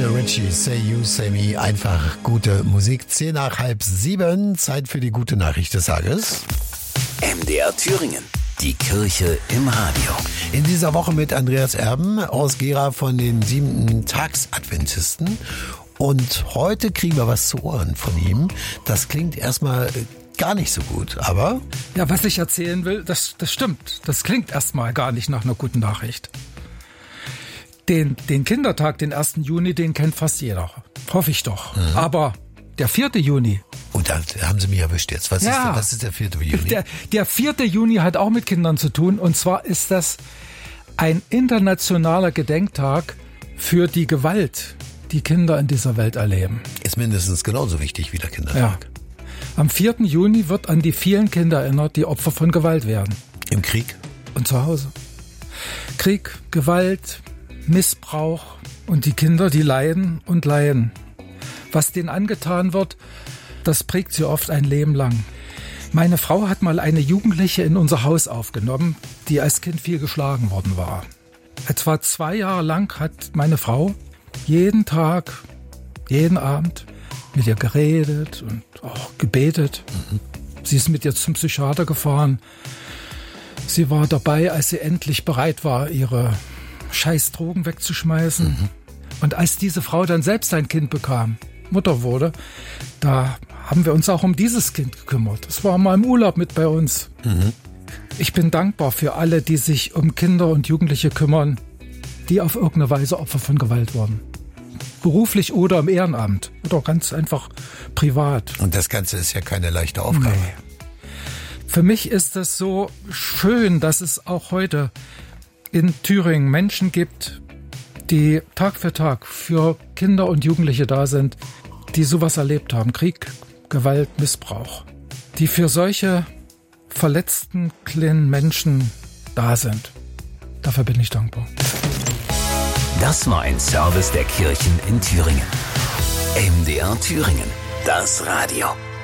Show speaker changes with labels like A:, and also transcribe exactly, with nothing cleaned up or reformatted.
A: Lionel Richie, Say You, Say Me, einfach gute Musik. Zehn nach halb sieben, Zeit für die gute Nachricht des Tages.
B: M D R Thüringen, die Kirche im Radio.
A: In dieser Woche mit Andreas Erben aus Gera von den siebenten Tags-Adventisten. Und heute kriegen wir was zu Ohren von ihm. Das klingt erstmal gar nicht so gut, aber...
C: Ja, was ich erzählen will, das, das stimmt. Das klingt erstmal gar nicht nach einer guten Nachricht. Den, den Kindertag, den ersten Juni, den kennt fast jeder. Hoffe ich doch. Mhm. Aber der vierte Juni...
A: Oh, da haben Sie mich erwischt jetzt. Was,
C: ja,
A: ist, der, was ist der vierte Juni?
C: Der, der vierte Juni hat auch mit Kindern zu tun. Und zwar ist das ein internationaler Gedenktag für die Gewalt, die Kinder in dieser Welt erleben.
A: Ist mindestens genauso wichtig wie der Kindertag.
C: Ja. Am vierten Juni wird an die vielen Kinder erinnert, die Opfer von Gewalt werden.
A: Im Krieg?
C: Und zu Hause. Krieg, Gewalt, Missbrauch und die Kinder, die leiden und leiden. Was denen angetan wird, das prägt sie oft ein Leben lang. Meine Frau hat mal eine Jugendliche in unser Haus aufgenommen, die als Kind viel geschlagen worden war. Etwa zwei Jahre lang hat meine Frau jeden Tag, jeden Abend mit ihr geredet und auch gebetet. Mhm. Sie ist mit ihr zum Psychiater gefahren. Sie war dabei, als sie endlich bereit war, ihre scheiß Drogen wegzuschmeißen. Mhm. Und als diese Frau dann selbst ein Kind bekam, Mutter wurde, da haben wir uns auch um dieses Kind gekümmert. Das war mal im Urlaub mit bei uns. Mhm. Ich bin dankbar für alle, die sich um Kinder und Jugendliche kümmern, die auf irgendeine Weise Opfer von Gewalt wurden. Beruflich oder im Ehrenamt oder ganz einfach privat.
A: Und das Ganze ist ja keine leichte Aufgabe.
C: Nee. Für mich ist es so schön, dass es auch heute in Thüringen Menschen gibt, die Tag für Tag für Kinder und Jugendliche da sind, die sowas erlebt haben. Krieg, Gewalt, Missbrauch. Die für solche verletzten kleinen Menschen da sind. Dafür bin ich dankbar.
B: Das war ein Service der Kirchen in Thüringen. M D R Thüringen, das Radio.